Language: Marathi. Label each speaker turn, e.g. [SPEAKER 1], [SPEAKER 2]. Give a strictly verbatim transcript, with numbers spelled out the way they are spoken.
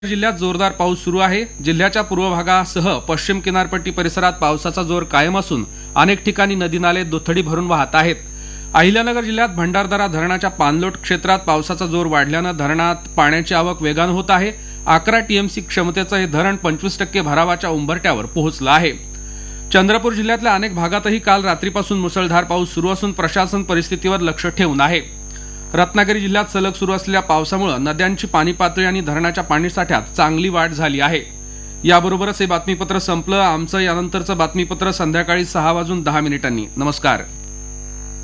[SPEAKER 1] जिल्ह्यात जोरदार पाऊस सुरू आहे। जिल्ह्याच्या पूर्व भागासह पश्चिम किनारपट्टी परिसरात पावसाचा जोर कायम असून अनेक ठिकाणी नदी नाले दुथडी भरून वाहत आहेत। अहिल्यानगर जिल्ह्यात भंडारदरा धरणाच्या पाणलोट क्षेत्रात पावसाचा जोर वाढल्यानं धरणात पाण्याची आवक वेगानं होत आहे। अकरा टीएमसी क्षमतेचं हे धरण पंचवीस टक्के भरावाच्या उंबरठ्यावर पोहोचलं आहे। चंद्रपूर जिल्ह्यातल्या अनेक भागातही काल रात्रीपासून मुसळधार पाऊस सुरू असून प्रशासन परिस्थितीवर लक्ष ठेवून आहे। रत्नागिरी जिल्ह्यात सलग सुरू असलेल्या पावसामुळे नद्यांची पाणी पातळी आणि धरणाच्या पाणीसाठ्यात चांगली वाढ झाली आहे। याबरोबरच हे बातमीपत्र संपलं। आमचं यानंतरचं बातमीपत्र संध्याकाळी सहा वाजून दहा मिनिटांनी। नमस्कार।